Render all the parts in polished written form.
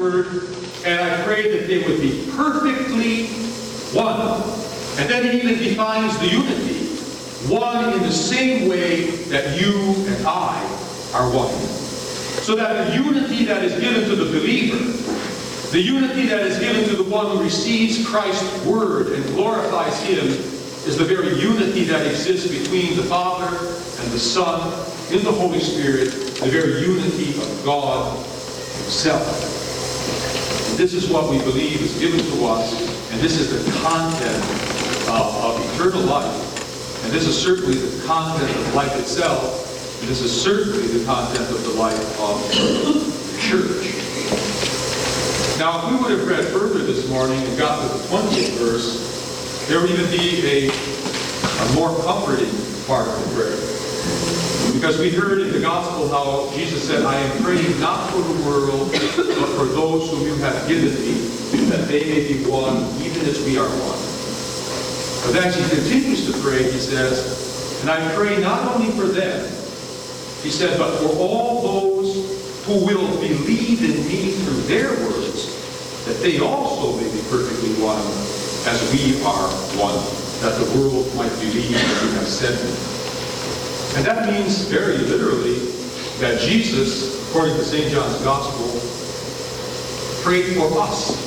Word, and I pray that they would be perfectly one. And then he even defines the unity. One in the same way that you and I are one. So that the unity that is given to the believer, the unity that is given to the one who receives Christ's Word and glorifies Him, is the very unity that exists between the Father and the Son in the Holy Spirit, the very unity of God Himself. And this is what we believe is given to us, and this is the content of eternal life. And this is certainly the content of life itself, and this is certainly the content of the life of the church. Now, if we would have read further this morning and got to the 20th verse, there would even be a more comforting part of the prayer. Because we heard in the gospel how Jesus said, I am praying not for the world, but for those whom you have given me, that they may be one, even as we are one. But as he continues to pray, he says, and I pray not only for them, he said, but for all those who will believe in me through their words, that they also may be perfectly one, as we are one, that the world might believe that we have sent him. And that means, very literally, that Jesus, according to St. John's Gospel, prayed for us.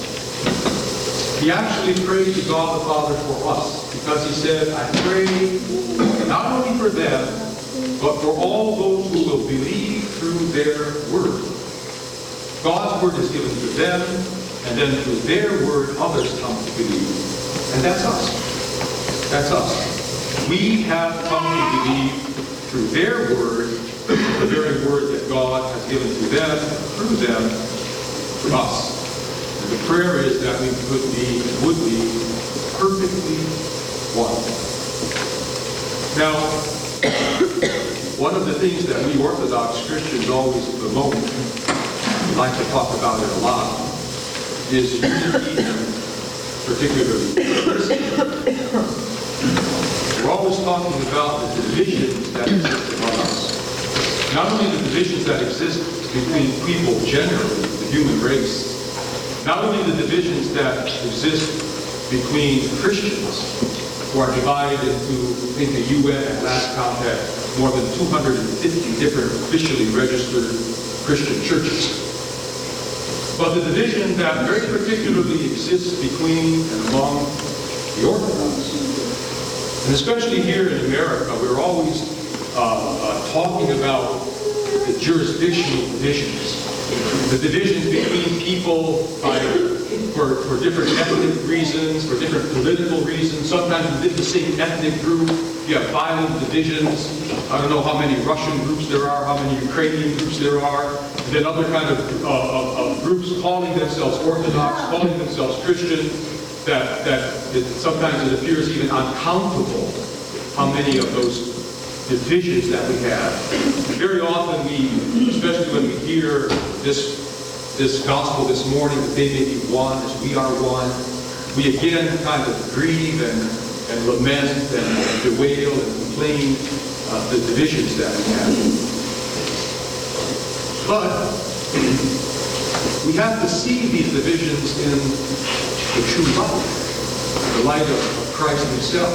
He actually prayed to God the Father for us, because he said, I pray not only for them, but for all those who will believe through their word. God's word is given to them, and then through their word, others come to believe. And that's us. That's us. We have come to believe through their word, the very word that God has given to them, through them, to us. And the prayer is that we could be and would be perfectly one. Now, one of the things that we Orthodox Christians always promote, we like to talk about it a lot, is unity, and particularly diversity. We're always talking about the divisions that exist among us. Not only the divisions that exist between people generally, the human race, not only the divisions that exist between Christians, who are divided into, I think the UN at last count had more than 250 different officially registered Christian churches. But the division that very particularly exists between and among the Orthodox. And especially here in America, we're always talking about the jurisdictional divisions. The divisions between people for different ethnic reasons, for different political reasons. Sometimes within the same ethnic group, you have violent divisions. I don't know how many Russian groups there are, how many Ukrainian groups there are. And then other kind of groups calling themselves Orthodox, calling themselves Christian, sometimes it appears even uncountable how many of those divisions that we have. And very often especially when we hear this gospel this morning, that they may be one as we are one, we again kind of grieve and lament and bewail and complain the divisions that we have. But we have to see these divisions in the true light, the light of Christ himself.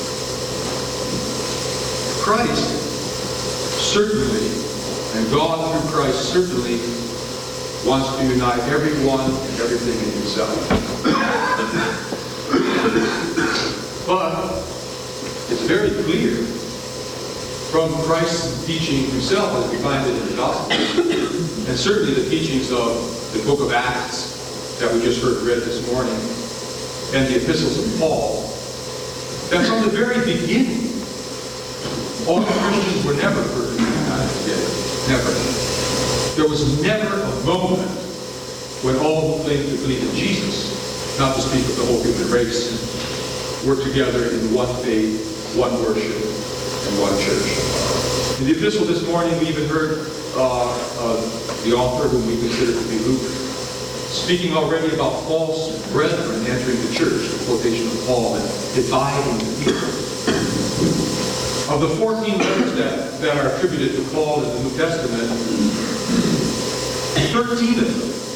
Christ certainly, and God through Christ certainly, wants to unite everyone and everything in himself. But it's very clear from Christ's teaching himself, as we find it in the Gospel, and certainly the teachings of the book of Acts that we just heard read this morning, and the epistles of Paul, that from the very beginning, all Christians were never perfectly united together. Never. There was never a moment when all who claimed to believe in Jesus, not to speak of the whole human race, were together in one faith, one worship, and one church. In the epistle this morning, we even heard the author, whom we consider to be Luke, speaking already about false brethren entering the church, the quotation of Paul, and dividing the people. Of the 14 letters that are attributed to Paul in the New Testament, 13 of them